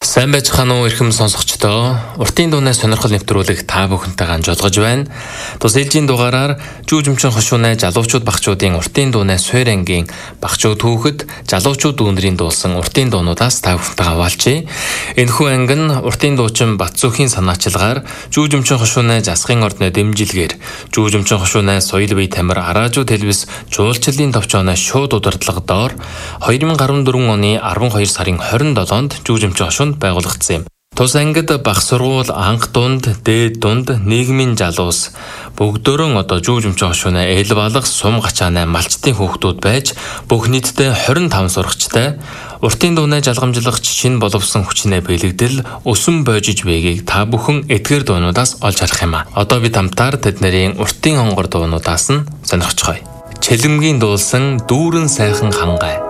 Сайн байцгаана уу эрхэм сонсогчдоо. Уртын дууны сонирхол нэвтрүүлэг та бүхэнтэйгээ хамжуулгаж байна. Тус ээлжийн дугаараар Жүүжмчин хошууны залуучууд багчуудын уртын дууны суур ангийн багчууд түүхэд залуучууд дүүнэрийн дуулсан уртын дуунуудаас та бүхэнтэйгээ хаваалчээ. Энэхүү анги нь уртын дуучин Батцүхийн санаачилгаар Жүүжмчин хошууны засгийн ордны дэмжилгээр Жүүжмчин хошууны соёл бие тамир Араажуу телевиз жуулчлалын товчооны шууд удирдлага доор 2014 оны 12 сарын 27-нд Жүүжмчин хошуунд байгуулагдсан юм. Тус ангид бага сургууль, анх дунд, дээд дунд, нийгмийн залуус бүгдөө одоо Жүүжмчин хошууны эл балах сум гачааны малчтын хүүхдүүд байж бүх нийтдээ 25 сурагчтай уртын дууны жалгамжлагч шинэ боловсон хүчнээ бэлэгдэл өсөн боожиж байгийг та бүхэн эдгээр дуунуудаас олж харах юм а. Одоо бид хамтаар тэднэрийн уртын хонгор дуунуудаас нь сонирхцгоё. Чэлэмгийн дуулсан дүүрэн сайхан хангай.